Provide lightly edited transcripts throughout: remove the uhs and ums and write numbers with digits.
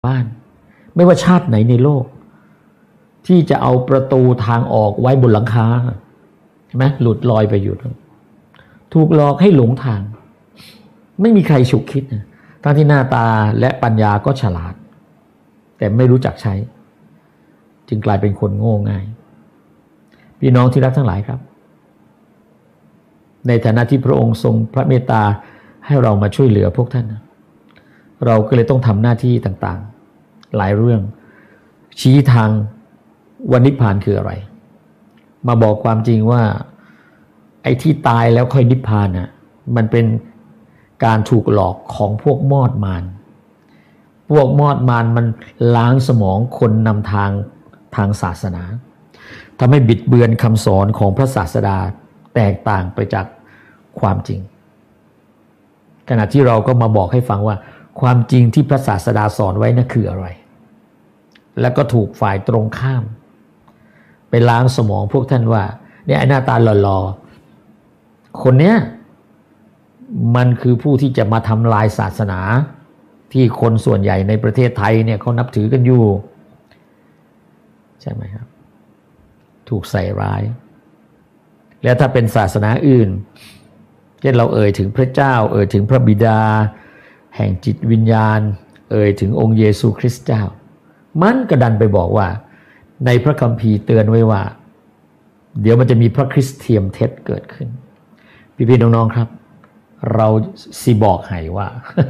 บ้านไม่ว่าชาติไหนในโลกที่จะเอาประตูทางออกไว้บนหลังคาใช่ไหมหลุดลอยไปอยู่ถูกหลอกให้หลงทางไม่มีใครฉุกคิดนะทั้งที่หน้าตาและปัญญาก็ฉลาดแต่ไม่รู้จักใช้จึงกลายเป็นคนโง่ง่ายพี่น้องที่รักทั้งหลายครับในฐานะที่พระองค์ทรงพระเมตตาให้เรามาช่วยเหลือพวกท่านเราก็เลยต้องทำหน้าที่ต่างๆหลายเรื่องชี้ทางวันนิพพานคืออะไรมาบอกความจริงว่าไอ้ที่ตายแล้วค่อยนิพพานน่ะมันเป็นการถูกหลอกของพวกมอดมารมันล้างสมองคนนำทางศาสนาทำให้บิดเบือนคำสอนของพระศาสดาแตกต่างไปจากความจริงขณะที่เราก็มาบอกให้ฟังว่าความจริงที่พระศาสดาสอนไว้นั่นคืออะไรแล้วก็ถูกฝ่ายตรงข้ามไปล้างสมองพวกท่านว่าเนี่ยไอ้หน้าตาหล่อๆคนเนี้ยมันคือผู้ที่จะมาทำลายศาสนาที่คนส่วนใหญ่ในประเทศไทยเนี่ยเขานับถือกันอยู่ใช่ไหมครับถูกใส่ร้ายแล้วถ้าเป็นศาสนาอื่นเช่นเราเอ่ยถึงพระเจ้าเอ่ยถึงพระบิดาแห่งจิตวิญญาณเอ่ยถึงองค์เยซูคริสต์เจ้ามันก็ดันไปบอกว่าในพระคัมภีร์เตือนไว้ว่าเดี๋ยวมันจะมีพระคริสต์เทียมเท็จเกิดขึ้นพี่ๆน้องๆครับเราสิบอกให้ว่า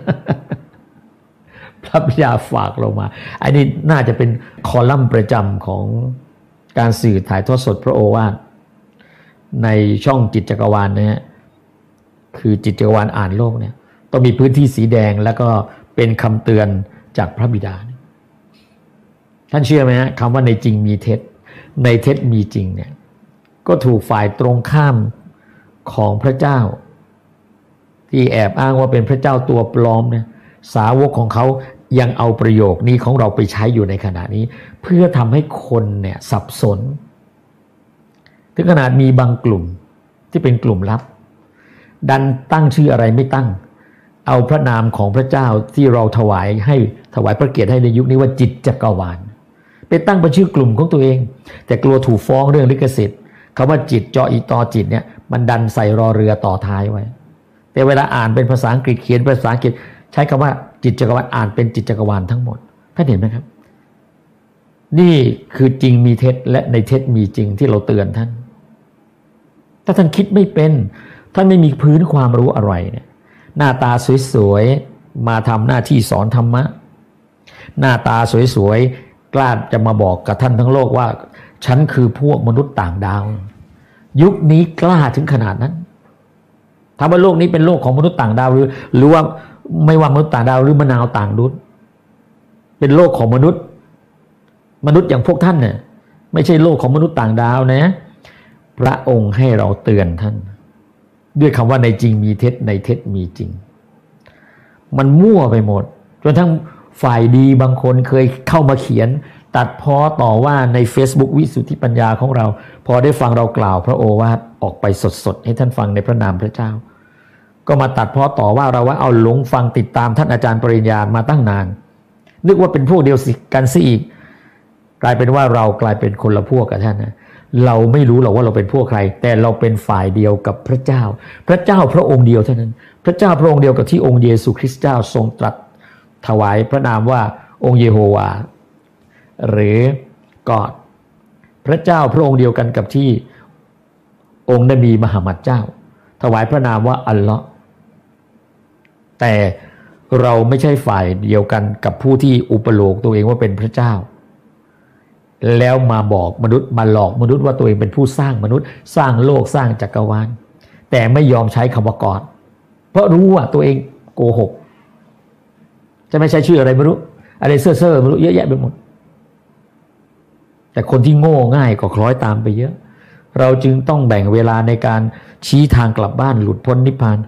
พระบิดาฝากเรามาอันนี้น่าจะเป็นคอลัมน์ประจำของการสื่อถ่ายทอดสดพระโอวาทในช่องจิตจักรวาลนะฮะคือจิตจักรวาลอ่านโลกเนี่ยต้องมีพื้นที่สีแดงแล้วก็เป็นคำเตือนจากพระบิดาท่านเชื่อไหมฮะคำว่าในจริงมีเท็จในเท็จมีจริงเนี่ยก็ถูกฝ่ายตรงข้ามของพระเจ้าที่แอบอ้างว่าเป็นพระเจ้าตัวปลอมเนี่ยสาวกของเขายังเอาประโยคนี้ของเราไปใช้อยู่ในขณะนี้เพื่อทำให้คนเนี่ยสับสนถึงขนาดมีบางกลุ่มที่เป็นกลุ่มลับดันตั้งชื่ออะไรไม่ตั้งเอาพระนามของพระเจ้าที่เราถวายพระเกียรติให้ในยุคนี้ว่าจิตจักรวาลไปตั้งเป็นชื่อกลุ่มของตัวเองแต่กลัวถูกฟ้องเรื่องลิขสิทธิ์คำว่าจิตจออีตอจิตเนี่ยมันดันใส่รอเรือต่อท้ายไว้แต่เวลาอ่านเป็นภาษาอังกฤษเขียนภาษาอังกฤษใช้คำว่าจิตจักรวาลอ่านเป็นจิตจักรวาลทั้งหมดท่านเห็นไหมครับนี่คือจริงมีเท็จและในเท็จมีจริงที่เราเตือนท่านถ้าท่านคิดไม่เป็นท่านไม่มีพื้นความรู้อะไรเนี่ยหน้าตาสวยๆมาทำหน้าที่สอนธรรมะหน้าตาสวยๆกล้าจะมาบอกกับท่านทั้งโลกว่าฉันคือพวกมนุษย์ต่างดาวยุคนี้กล้าถึงขนาดนั้นถ้าว่าโลกนี้เป็นโลกของมนุษย์ต่างดาวหรือว่าไม่ว่ามนุษย์ต่างดาวหรือมะนาวต่างดุษเป็นโลกของมนุษย์อย่างพวกท่านเนี่ยไม่ใช่โลกของมนุษย์ต่างดาวนะพระองค์ให้เราเตือนท่านด้วยคำว่าในจริงมีเท็จในเท็จมีจริงมันมั่วไปหมดจนทั้งฝ่ายดีบางคนเคยเข้ามาเขียนตัดพ้อต่อว่าใน Facebook วิสุทธิปัญญาของเราพอได้ฟังเรากล่าวพระโอวาทออกไปสดๆให้ท่านฟังในพระนามพระเจ้าก็มาตัดพ้อต่อว่าเราว่าเอาหลงฟังติดตามท่านอาจารย์ปริญญามาตั้งนานนึกว่าเป็นพวกเดียวกันซะอีกกลายเป็นว่าเรากลายเป็นคนละพวกกับท่านนะเราไม่รู้หรอกว่าเราเป็นพวกใครแต่เราเป็นฝ่ายเดียวกับพระเจ้าพระองค์เดียวเท่านั้นพระเจ้าพระองค์เดียวกับที่องค์เยซูคริสต์เจ้าทรงตรัสถวายพระนามว่าองค์เยโฮวาหรือกอดพระเจ้าพระองค์เดียวกันกับที่องค์นบีมุฮัมมัดเจ้าถวายพระนามว่าอัลเลาะห์แต่เราไม่ใช่ฝ่ายเดียวกันกับผู้ที่อุปโลกตัวเองว่าเป็นพระเจ้าแล้วมาบอกมนุษย์มาหลอกมนุษย์ว่าตัวเองเป็นผู้สร้างมนุษย์สร้างโลกสร้างจักรวาลแต่ไม่ยอมใช้คำว่ากอดเพราะรู้ว่าตัวเองโกหกจะไม่ใช่ชื่ออะไรไม่รู้อะไรเซ่อๆไม่รู้เยอะแยะไปหมดแต่คนที่โง่ง่ายก็คล้อยตามไปเยอะเราจึงต้องแบ่งเวลาในการชี้ทางกลับบ้านหลุดพ้นนิพพาน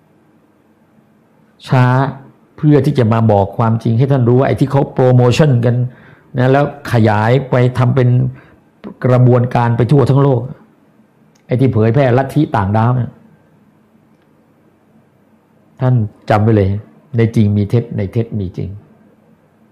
ช้าเพื่อที่จะมาบอกความจริงให้ท่านรู้ว่าไอ้ที่เขาโปรโมชั่นกันนะแล้วขยายไปทำเป็นกระบวนการไปทั่วทั้งโลกไอ้ที่เผยแพร่ลัทธิต่างดาวเนี่ยท่านจำไว้เลยในจริงมีเท็จในเท็จมีจริง